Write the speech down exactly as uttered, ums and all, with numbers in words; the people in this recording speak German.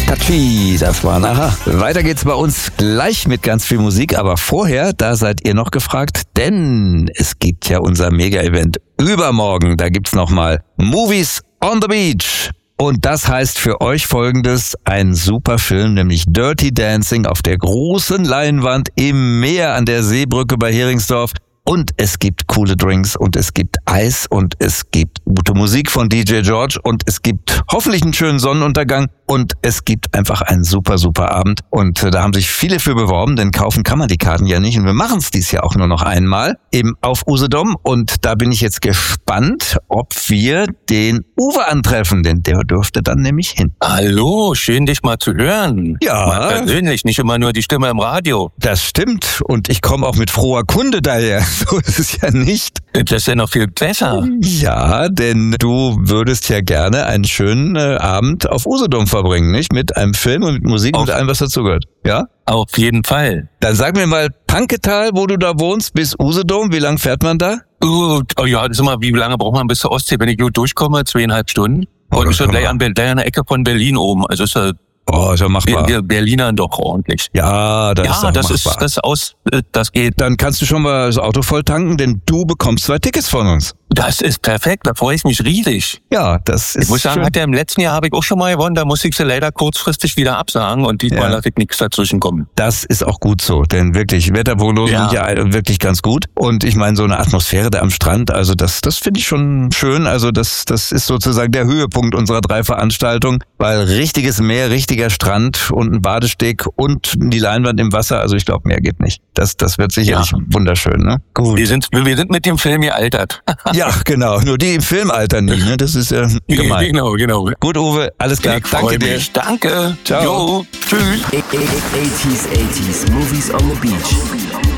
Touchy, das war nachher. Weiter geht's bei uns gleich mit ganz viel Musik, aber vorher, da seid ihr noch gefragt, denn es gibt ja unser Mega-Event übermorgen. Da gibt's nochmal Movies on the Beach. Und das heißt für euch Folgendes: ein super Film, nämlich Dirty Dancing auf der großen Leinwand im Meer an der Seebrücke bei Heringsdorf. Und es gibt coole Drinks und es gibt Eis und es gibt gute Musik von D J George und es gibt hoffentlich einen schönen Sonnenuntergang und es gibt einfach einen super, super Abend. Und äh, da haben sich viele für beworben, denn kaufen kann man die Karten ja nicht. Und wir machen es dies Jahr auch nur noch einmal im auf Usedom. Und da bin ich jetzt gespannt, ob wir den Uwe antreffen, denn der dürfte dann nämlich hin. Hallo, schön dich mal zu hören. Ja. Mal persönlich, nicht immer nur die Stimme im Radio. Das stimmt. Und ich komme auch mit froher Kunde daher. So ist es ja nicht. Das ist ja noch viel besser. Ja, denn du würdest ja gerne einen schönen äh, Abend auf Usedom verbringen, nicht? Mit einem Film und mit Musik und mit allem, was dazugehört. Ja? Auf jeden Fall. Dann sag mir mal, Panketal, wo du da wohnst, bis Usedom, wie lang fährt man da? Uh, oh ja, sag mal, wie lange braucht man bis zur Ostsee? Wenn ich gut durchkomme, zweieinhalb Stunden. Oh, und ist ja gleich man. an, Be- gleich an der Ecke von Berlin oben. Also ist ja Oh, ist ja machbar. wir Berlinern doch ordentlich. Ja, das Ja, ist auch das machbar. ist das aus, äh, das geht. Dann kannst du schon mal das Auto voll tanken, denn du bekommst zwei Tickets von uns. Das ist perfekt, da freue ich mich riesig. Ja, das ist Ich muss sagen, schön. hat ja im letzten Jahr habe ich auch schon mal gewonnen, da musste ich sie leider kurzfristig wieder absagen und diesmal Ja. lasse ich nichts dazwischen kommen. Das ist auch gut so, denn wirklich, Wetterprognosen Ja. sind ja wirklich ganz gut. Und ich meine, so eine Atmosphäre da am Strand, also das das finde ich schon schön. Also das das ist sozusagen der Höhepunkt unserer drei Veranstaltungen, weil richtiges Meer, richtiger Strand und ein Badesteg und die Leinwand im Wasser, also ich glaube, mehr geht nicht. Das das wird sicherlich Ja. wunderschön, ne? Gut. Wir sind, wir sind mit dem Film gealtert. Ja, genau, nur die im Filmalter nie, ne? Das ist ja gemein. Genau, genau. Gut, Uwe, alles klar. Ich Danke freu dir. mich. Danke. Ciao. Jo, tschüss. eighties, eighties, movies on the beach.